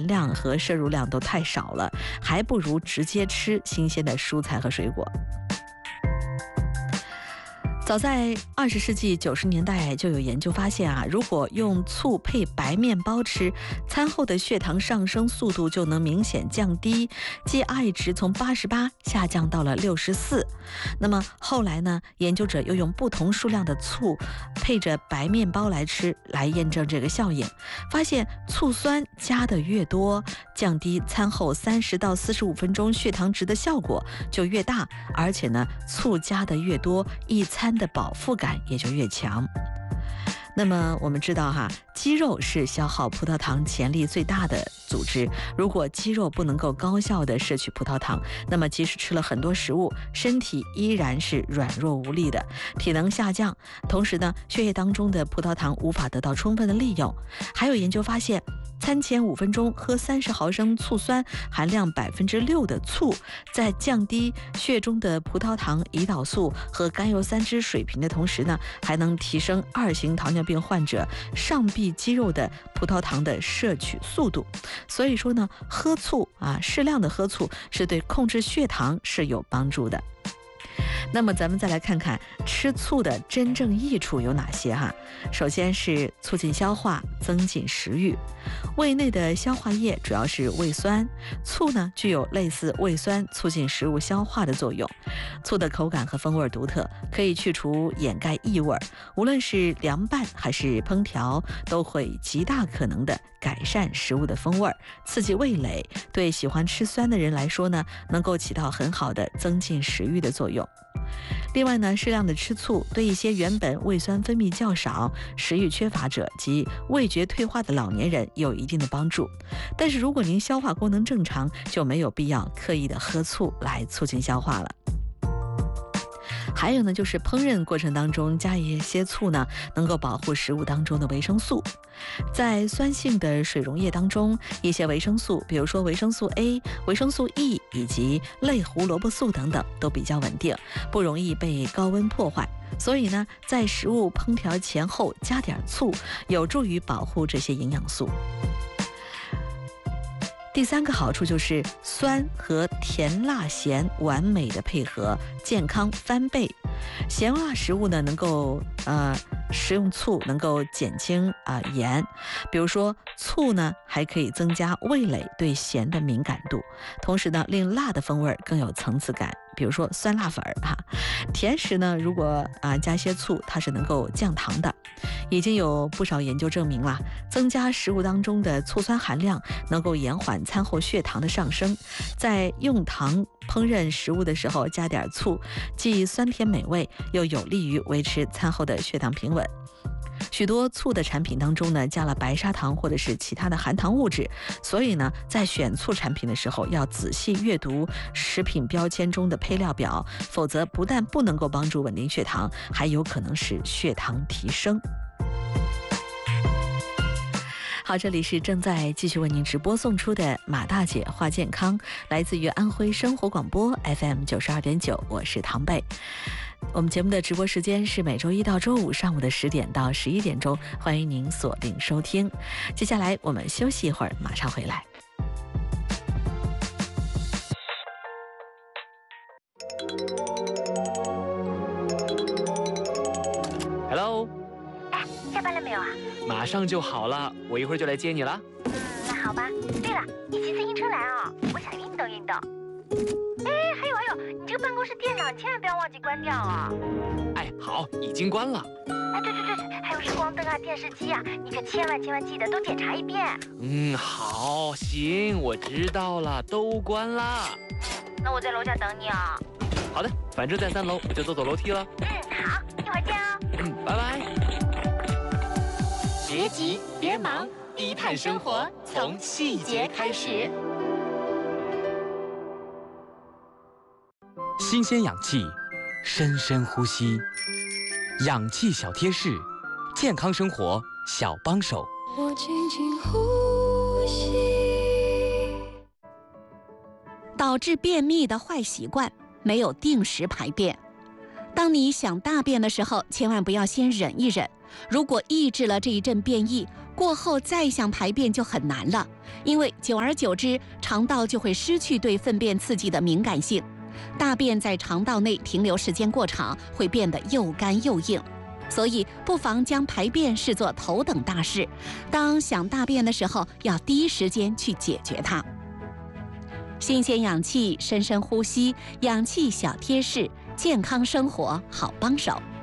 量和摄入量都太少了，还不如直接吃新鲜的蔬菜和水果。早在20世纪90年代就有研究发现如果用醋配白面包吃，餐后的血糖上升速度就能明显降低，GI 值从88下降到了64。那么后来呢，研究者又用不同数量的醋配着白面包来吃，来验证这个效应，发现醋酸加的越多，降低餐后30到45分钟血糖值的效果就越大，而且呢，醋加的越多，一餐的饱腹感也就越强。那么我们知道肌肉是消耗葡萄糖潜力最大的组织，如果肌肉不能够高效地摄取葡萄糖，那么即使吃了很多食物，身体依然是软弱无力的，体能下降，同时呢，血液当中的葡萄糖无法得到充分的利用。还有研究发现，餐前5分钟喝30毫升醋酸含量6%的醋，在降低血中的葡萄糖、胰岛素和甘油三酯水平的同时呢，还能提升2型糖尿病患者上臂肌肉的葡萄糖的摄取速度。所以说呢，喝醋适量的喝醋是对控制血糖是有帮助的。那么咱们再来看看吃醋的真正益处有哪些首先是促进消化，增进食欲。胃内的消化液主要是胃酸，醋呢具有类似胃酸促进食物消化的作用。醋的口感和风味独特，可以去除掩盖异味，无论是凉拌还是烹调，都会极大可能的改善食物的风味，刺激味蕾。对喜欢吃酸的人来说呢，能够起到很好的增进食欲的作用。另外呢，适量的吃醋对一些原本胃酸分泌较少、食欲缺乏者及味觉退化的老年人有一定的帮助。但是如果您消化功能正常，就没有必要刻意的喝醋来促进消化了。还有呢，就是烹饪过程当中加一些醋呢，能够保护食物当中的维生素。在酸性的水溶液当中，一些维生素，比如说维生素 A、维生素 E 以及类胡萝卜素等等，都比较稳定，不容易被高温破坏。所以呢，在食物烹调前后加点醋，有助于保护这些营养素。第3个好处就是酸和甜辣咸完美的配合，健康翻倍。咸辣食物呢，能够食用醋能够减轻盐，比如说醋呢还可以增加味蕾对咸的敏感度，同时呢令辣的风味更有层次感，比如说酸辣粉甜食呢如果加些醋，它是能够降糖的。已经有不少研究证明了，增加食物当中的醋酸含量能够延缓餐后血糖的上升。在用糖烹饪食物的时候加点醋，既酸甜美味，又有利于维持餐后的血糖平稳。许多醋的产品当中呢，加了白砂糖或者是其他的含糖物质，所以呢，在选醋产品的时候要仔细阅读食品标签中的配料表，否则不但不能够帮助稳定血糖，还有可能使血糖提升。好，这里是正在继续为您直播送出的马大姐话健康，来自于安徽生活广播 FM 92.9，我是唐贝。我们节目的直播时间是每周一到周五上午的10点到11点钟，欢迎您锁定收听。接下来我们休息一会儿，马上回来。 Hello， 下班了没有啊？ 马上就好了，我一会儿就来接你了。 那好吧。对了，你骑自行车来啊，我想运动运动。还有，你这个办公室电脑千万不要忘记关掉啊。 哎，好，已经关了。 哎，对，还有日光灯啊、电视机啊，你可千万记得都检查一遍。 好，行，我知道了，都关了。 那我在楼下等你啊。 好的，反正在3楼，我就走楼梯了。 好，一会儿见哦。 拜拜。 别急，别忙，低碳生活从细节开始。 新鲜氧气，深深呼吸，氧气小贴士，健康生活小帮手。 我轻轻呼吸。 导致便秘的坏习惯，没有定时排便。当你想大便的时候，千万不要先忍一忍， 如果抑制了这一阵变异，过后再想排便就很难了，因为久而久之，肠道就会失去对粪便刺激的敏感性，大便在肠道内停留时间过长，会变得又干又硬。所以，不妨将排便视作头等大事，当想大便的时候，要第一时间去解决它。新鲜氧气，深深呼吸，氧气小贴士，健康生活好帮手。